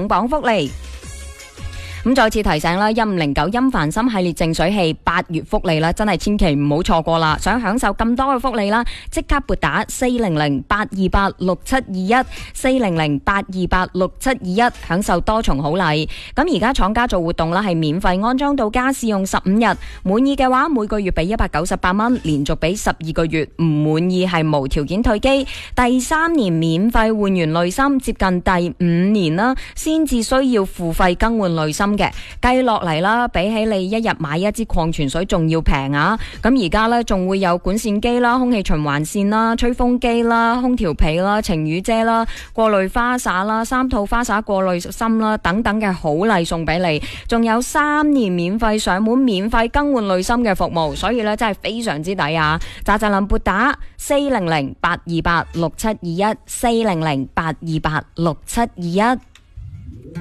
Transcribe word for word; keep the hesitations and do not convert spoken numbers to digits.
重磅福利。咁再次提醒啦，一五零九音凡心系列淨水器八月福利啦，真係千祈唔好錯過啦！想享受咁多嘅福利啦，即刻撥打四零零八二八六七二一四零零八二八六七二一，享受多重好禮。咁而家廠家做活動啦，係免費安裝到家試用十五日，滿意嘅話每個月俾一百九十八蚊，連續俾十二個月，唔滿意係無條件退機。第三年免費換完濾芯，接近第五年啦，先至需要付費更換濾芯。計落嚟啦，比起你一日買一支礦泉水仲要平啊！咁而家呢，仲會有管線機啦、空氣循環線啦、吹風機啦、空調被啦、晴雨遮啦、過濾花灑啦、三套花灑過濾芯啦等等嘅好禮送俾你，仲有三年免費上門、免費更換濾芯嘅服務，所以呢，真係非常之抵啊！咋咋林撥打四零零八二八六七二一四零零八二八六七二一。